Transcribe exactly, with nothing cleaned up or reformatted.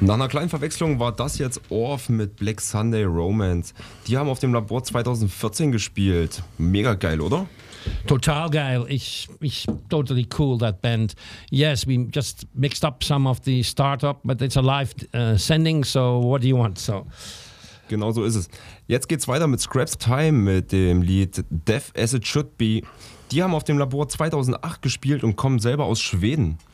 Nach einer kleinen Verwechslung war das jetzt Orff mit Black Sunday Romance. Die haben auf dem Labor zwanzig vierzehn gespielt. Mega geil, oder? Total geil. Ich, ich totally cool, that band. Yes, we just mixed up some of the startup, but it's a live uh, sending, so what do you want? So. Genau so ist es. Jetzt geht's weiter mit Scraps Time mit dem Lied Death as It Should Be. Die haben auf dem Labor zweitausendacht gespielt und kommen selber aus Schweden.